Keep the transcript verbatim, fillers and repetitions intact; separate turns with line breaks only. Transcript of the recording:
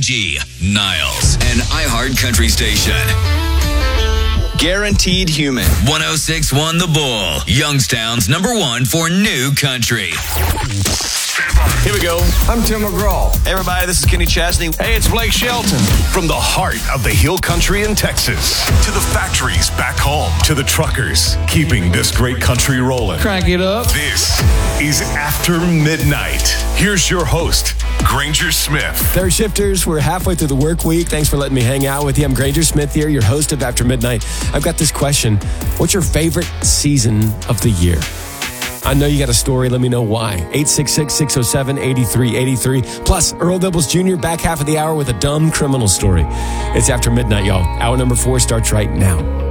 G, Niles, and iHeart Country Station. Guaranteed Human. one oh six point one The Bull. Youngstown's number one for new country.
Here we go. I'm Tim McGraw.
Hey, everybody, this is Kenny Chesney.
Hey, it's Blake Shelton.
From the heart of the hill country in Texas to the factories back home to the truckers keeping this great country rolling.
Crank it up.
This is After Midnight. Here's your host, Granger Smith.
Third shifters, we're halfway through the work week. Thanks for letting me hang out with you. I'm Granger Smith here, your host of After Midnight. I've got this question. What's your favorite season of the year? I know you got a story. Let me know why. eight six six, six oh seven, eight three eight three. Plus, Earl Dibbles Junior back half of the hour with a dumb criminal story. It's After Midnight, y'all. Hour number four starts right now.